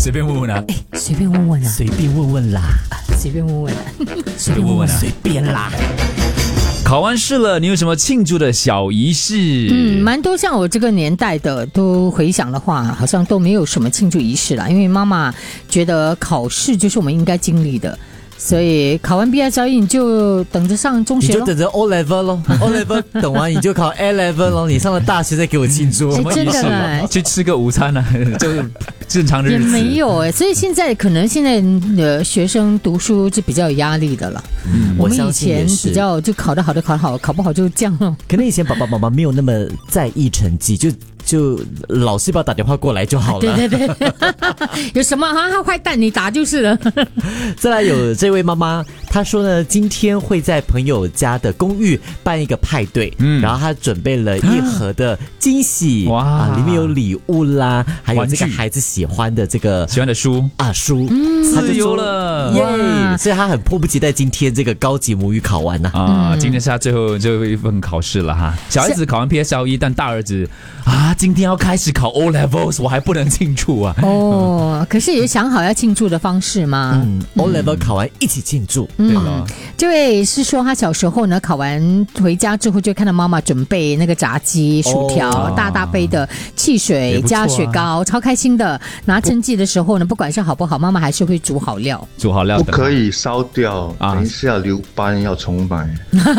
随便问问啊， 随便问问啊， 随便问问啦， 随便问问啊， 随便问问啊， 随便啦。 考完试了，你有什么庆祝的小仪式？ 蛮多像我这个年代的，都回想的话，好像都没有什么庆祝仪式啦，因为妈妈觉得考试就是我们应该经历的。所以考完 BSLE 你就等着上中学咯， 你就等着 O level 咯，O level 等完你就考 A level 咯，你上了大学再给我庆祝。 真的去吃个午餐啊，就正常日子也没有所以现在可能现在的学生读书就比较有压力的了。我们以前比较就考得好的考得好，考不好就这样了。 可能以前爸爸妈妈没有那么在意成绩，就老师不要打电话过来就好了。 对对对，有什么坏蛋你打就是了。 再来有这位妈妈，她说呢，今天会在朋友家的公寓办一个派对，然后她准备了一盒的惊喜，哇，里面有礼物啦，还有这个孩子喜欢的书啊书， 自由了耶！所以她很迫不及待今天这个高级母语考完呐今天是他最后一份考试了哈。小孩子考完 PSLE， 但大儿子今天要开始考 O Levels， 我还不能庆祝啊。 可是也想好要庆祝的方式吗 ？O Level 考完一起庆祝， 对了。 这位是说他小时候呢，考完回家之后就看到妈妈准备那个炸鸡、薯条，大大杯的汽水加雪糕，超开心的。拿成绩的时候呢，不管是好不好，妈妈还是会煮好料， 不可以烧掉，等一下留班要重买。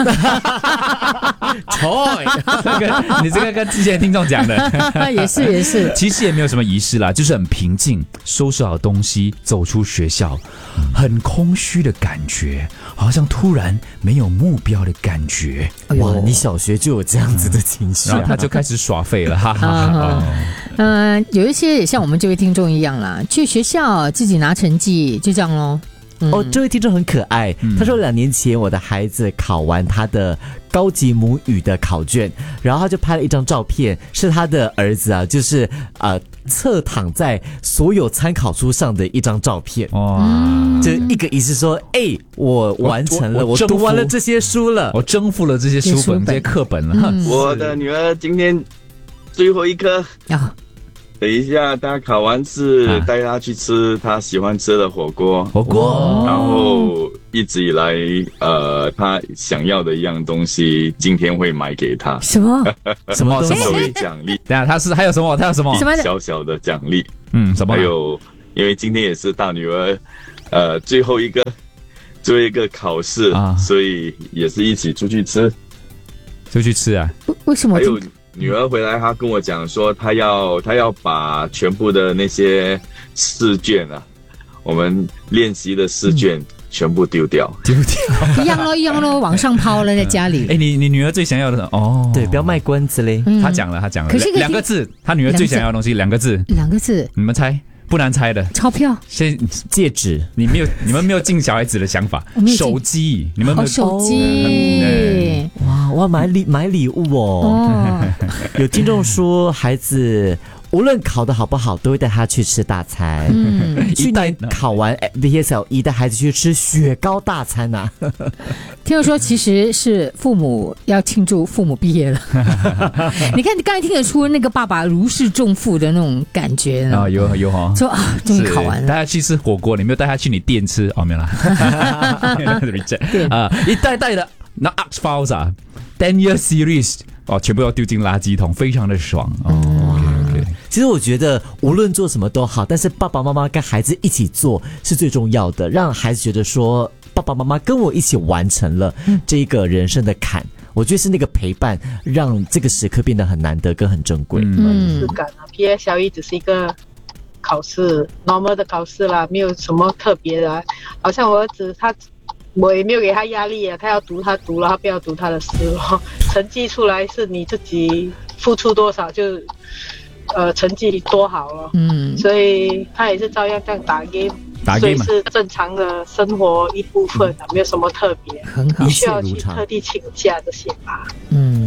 你这个跟之前的听众讲的也是其实也没有什么仪式啦，就是很平静，收拾好东西走出学校，很空虚的感觉，好像突然没有目标的感觉。 哇，你小学就有这样子的情绪然后他就开始耍废了，哈哈。 有一些也像我们这位听众一样啦，去学校自己拿成绩，就这样咯。 这位听众很可爱，他说2年前我的孩子考完他的高级母语的考卷，然后他就拍了一张照片，是他的儿子就是侧躺在所有参考书上的一张照片。就一个意思说，我完成了，我读完了这些书了， 我征服了这些书本、这些课本了。 我的女儿今天最后一科。等一下，他考完试带他去吃他喜欢吃的火锅，然后一直以来，他想要的一样东西，今天会买给他。 什么作为奖励？ 等下还有什么？ 小小的奖励？ 什么？ 还有，因为今天也是大女儿，最后一个考试所以也是一起出去吃。 出去吃啊？ 为什么？ 还有。女儿回来，她跟我讲说，她要把全部的那些试卷我们练习的试卷全部丢掉， 一样咯，往上抛了在家里。 你女儿最想要的对，不要卖关子嘞。 她讲了，2个字，她女儿最想要的东西2个字，你们猜？不难猜的， 钞票、 戒指。 你们没有尽小孩子的想法。手机，你们没有手机。 哇，我要买礼物有听众说，孩子无论考得好不好，都会带他去吃大餐。去年考完 BSLE 带孩子去吃雪糕大餐听说其实是父母要庆祝父母毕业了。你看，你刚才听得出那个爸爸如释重负的那种感觉有说终于考完了。 带他去吃火锅，你没有带他去你店吃没有啦。一袋的那 X Files 10 year series 全部要丢进垃圾桶，非常的爽。 其实我觉得无论做什么都好，但是爸爸妈妈跟孩子一起做是最重要的，让孩子觉得说爸爸妈妈跟我一起完成了这个人生的坎。我觉得是那个陪伴，让这个时刻变得很难得跟很珍贵。 是感PSLE 只是一个考试 normal 的考试啦，没有什么特别的。好像我儿子我也没有给他压力他要读他读了，他不要读他的诗咯。成绩出来是你自己付出多少就成绩多好了。所以他也是照样这样打 game，所以是正常的生活一部分没有什么特别， 很好， 不需要去特地请假这些吧。